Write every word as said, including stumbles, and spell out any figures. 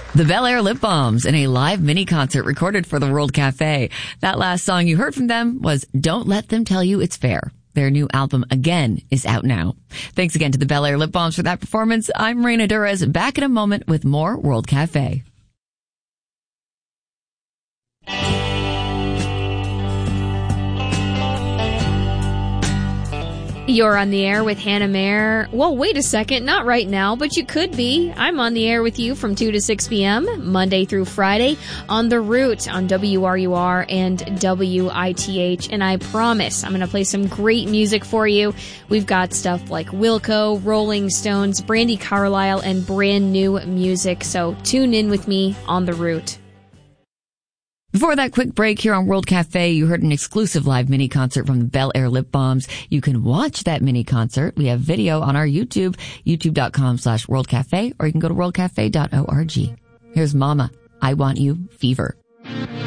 The Bel Air Lip Balms in a live mini concert recorded for the World Cafe. That last song you heard from them was Don't Let Them Tell You It's Fair. Their new album, Again, is out now. Thanks again to the Bel Air Lip Balms for that performance. I'm Reina Durez, back in a moment with more World Cafe. You're on the air with Hannah Mayer. Well, wait a second, not right now, but you could be. I'm on the air with you from two to six p.m., Monday through Friday, on The Root on W R U R and W I T H. And I promise I'm going to play some great music for you. We've got stuff like Wilco, Rolling Stones, Brandi Carlile, and brand new music. So tune in with me on The Root. Before that quick break here on World Cafe, you heard an exclusive live mini concert from the Bel Air Lip Balms. You can watch that mini concert. We have video on our YouTube, youtube.com slash World Cafe, or you can go to world cafe dot org. Here's Mama, I Want You, Fever.